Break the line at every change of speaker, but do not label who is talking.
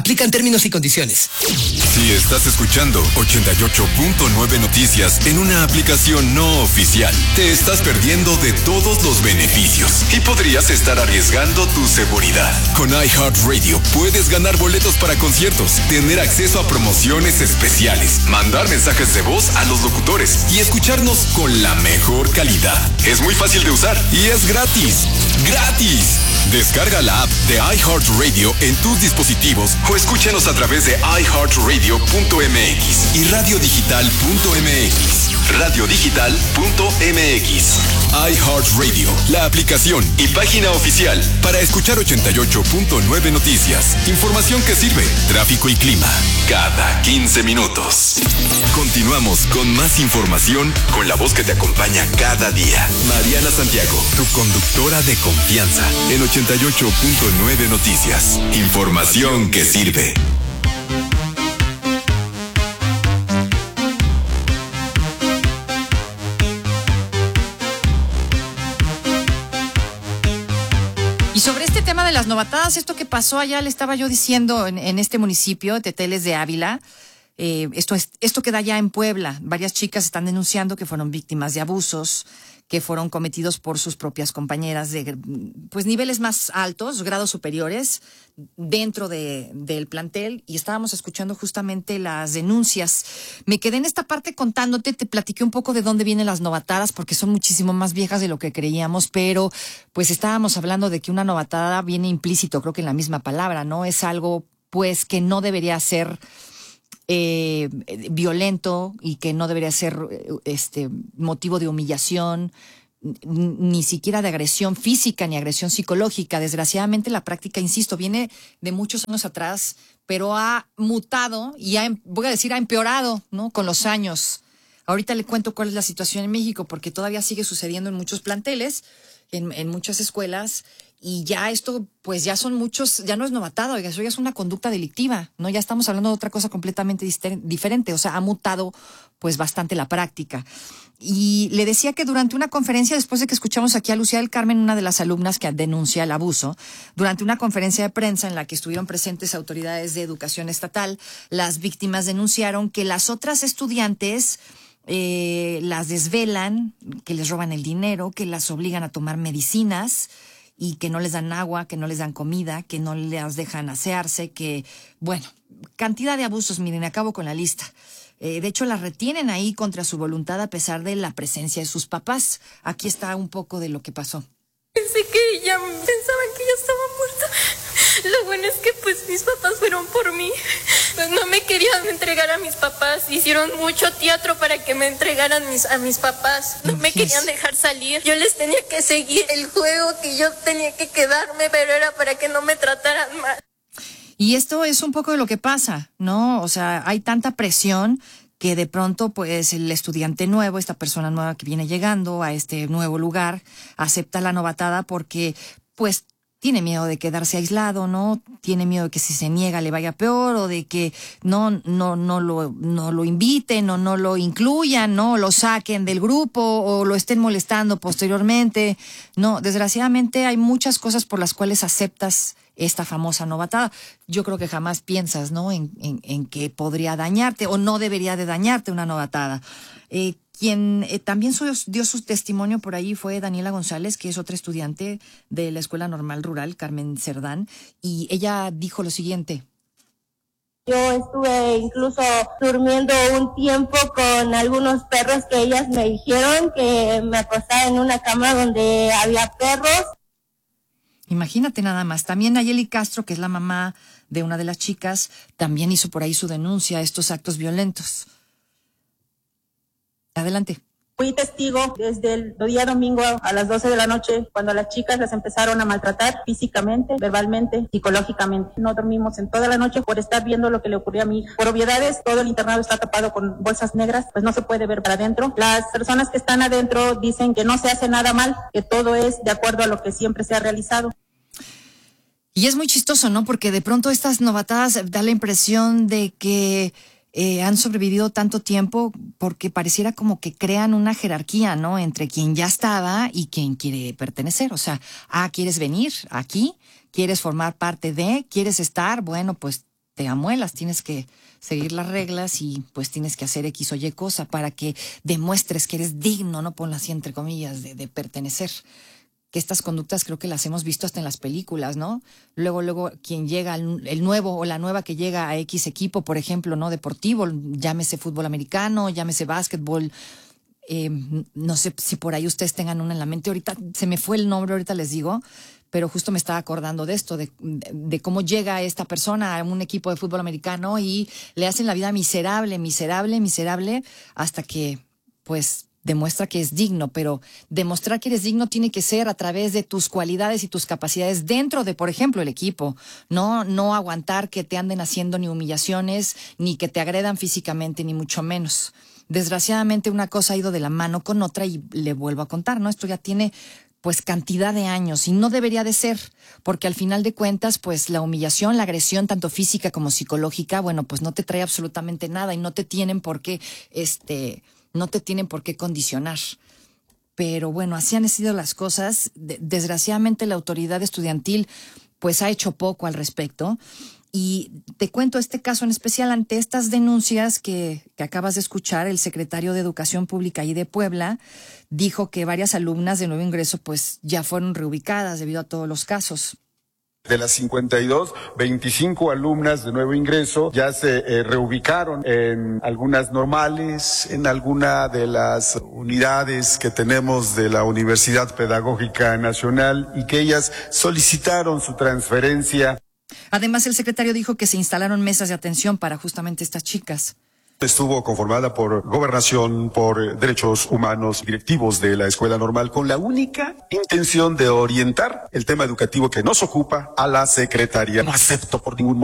Aplican términos y condiciones.
Si estás escuchando 88.9 Noticias en una aplicación no oficial, te estás perdiendo de todos los beneficios y podrías estar arriesgando tu seguridad. Con iHeartRadio puedes ganar boletos para conciertos, tener acceso a promociones especiales, mandar mensajes de voz a los locutores y escucharnos con la mejor calidad. Es muy fácil de usar y es gratis. ¡Gratis! Descarga la app de iHeartRadio en tus dispositivos o escúchanos a través de iHeartRadio.mx y radiodigital.mx. Radiodigital.mx. iHeartRadio, la aplicación y página oficial para escuchar 88.9 Noticias. Información que sirve, tráfico y clima, cada 15 minutos. Continuamos con más información con la voz que te acompaña cada día. Mariana Santiago, tu conductora de confianza en 88.9 Noticias. Información que sirve.
Y sobre este tema de las novatadas, esto que pasó allá, le estaba yo diciendo en este municipio, Teteles de Ávila, esto que da ya en Puebla. Varias chicas están denunciando que fueron víctimas de abusos, que fueron cometidos por sus propias compañeras de pues niveles más altos, grados superiores, dentro del plantel, y estábamos escuchando justamente las denuncias. Me quedé en esta parte contándote, te platiqué un poco de dónde vienen las novatadas, porque son muchísimo más viejas de lo que creíamos, pero pues estábamos hablando de que una novatada viene implícito, creo que en la misma palabra, ¿no? Es algo pues que no debería ser violento y que no debería ser motivo de humillación, ni siquiera de agresión física ni agresión psicológica. Desgraciadamente la práctica, insisto, viene de muchos años atrás, pero ha mutado y ha empeorado, ¿no? Con los años. Ahorita le cuento cuál es la situación en México, porque todavía sigue sucediendo en muchos planteles, en muchas escuelas. Y ya esto, pues ya son muchos, ya no es novatada, oiga, eso ya es una conducta delictiva, ¿no? Ya estamos hablando de otra cosa completamente diferente, o sea, ha mutado pues bastante la práctica. Y le decía que durante una conferencia, después de que escuchamos aquí a Lucía del Carmen, una de las alumnas que denuncia el abuso, durante una conferencia de prensa en la que estuvieron presentes autoridades de educación estatal, las víctimas denunciaron que las otras estudiantes las desvelan, que les roban el dinero, que las obligan a tomar medicinas, y que no les dan agua, que no les dan comida, que no les dejan asearse, que, bueno, cantidad de abusos. Miren, acabo con la lista. De hecho, las retienen ahí contra su voluntad a pesar de la presencia de sus papás. Aquí está un poco de lo que pasó.
Pensé que ella, pensaban que ella estaba muerta. Lo bueno es que pues mis papás fueron por mí. Pues no me querían entregar a mis papás. Hicieron mucho teatro para que me entregaran a mis papás. No me querían dejar salir. Yo les tenía que seguir el juego, que yo tenía que quedarme, pero era para que no me trataran mal.
Y esto es un poco de lo que pasa, ¿no? O sea, hay tanta presión que de pronto, pues, el estudiante nuevo, esta persona nueva que viene llegando a este nuevo lugar, acepta la novatada porque, pues, tiene miedo de quedarse aislado, ¿no? Tiene miedo de que si se niega le vaya peor, o de que no lo inviten o no lo incluyan, ¿no? O lo saquen del grupo o lo estén molestando posteriormente. No, desgraciadamente hay muchas cosas por las cuales aceptas esta famosa novatada. Yo creo que jamás piensas, ¿no? En que podría dañarte o no debería de dañarte una novatada. Quien también dio su testimonio por ahí fue Daniela González, que es otra estudiante de la Escuela Normal Rural, Carmen Cerdán, y ella dijo lo siguiente.
Yo estuve incluso durmiendo un tiempo con algunos perros que ellas me dijeron que me acostaba en una cama donde había perros.
Imagínate nada más. También Nayeli Castro, que es la mamá de una de las chicas, también hizo por ahí su denuncia a estos actos violentos. Adelante.
Fui testigo desde el día domingo a las 12 de la noche, cuando las chicas las empezaron a maltratar físicamente, verbalmente, psicológicamente. No dormimos en toda la noche por estar viendo lo que le ocurrió a mi hija. Por obviedades, todo el internado está tapado con bolsas negras, pues no se puede ver para adentro. Las personas que están adentro dicen que no se hace nada mal, que todo es de acuerdo a lo que siempre se ha realizado.
Y es muy chistoso, ¿no? Porque de pronto estas novatadas da la impresión de que han sobrevivido tanto tiempo porque pareciera como que crean una jerarquía, ¿no? Entre quien ya estaba y quien quiere pertenecer. O sea, ¿quieres venir aquí? ¿Quieres formar parte de? ¿Quieres estar? Bueno, pues te amuelas, tienes que seguir las reglas y pues tienes que hacer X o Y cosa para que demuestres que eres digno, no ponlo así entre comillas, de pertenecer. Que estas conductas creo que las hemos visto hasta en las películas, ¿no? Luego, quien llega, el nuevo o la nueva que llega a X equipo, por ejemplo, ¿no? Deportivo, llámese fútbol americano, llámese básquetbol, no sé si por ahí ustedes tengan una en la mente. Ahorita se me fue el nombre, ahorita les digo, pero justo me estaba acordando de esto, de cómo llega esta persona a un equipo de fútbol americano y le hacen la vida miserable, hasta que, pues, demuestra que es digno, pero demostrar que eres digno tiene que ser a través de tus cualidades y tus capacidades dentro de, por ejemplo, el equipo. No aguantar que te anden haciendo ni humillaciones, ni que te agredan físicamente, ni mucho menos. Desgraciadamente una cosa ha ido de la mano con otra y le vuelvo a contar, ¿no? Esto ya tiene pues cantidad de años y no debería de ser, porque al final de cuentas, pues la humillación, la agresión, tanto física como psicológica, bueno, pues no te trae absolutamente nada y no te tienen por qué, no te tienen por qué condicionar. Pero bueno, así han sido las cosas. Desgraciadamente la autoridad estudiantil pues ha hecho poco al respecto. Y te cuento este caso en especial ante estas denuncias que acabas de escuchar. El secretario de Educación Pública ahí de Puebla dijo que varias alumnas de nuevo ingreso pues ya fueron reubicadas debido a todos los casos.
De las 52, 25 alumnas de nuevo ingreso ya se reubicaron en algunas normales, en alguna de las unidades que tenemos de la Universidad Pedagógica Nacional y que ellas solicitaron su transferencia.
Además, el secretario dijo que se instalaron mesas de atención para justamente estas chicas.
Estuvo conformada por Gobernación, por Derechos Humanos, directivos de la Escuela Normal, con la única intención de orientar el tema educativo que nos ocupa a la Secretaría. No acepto por ningún motivo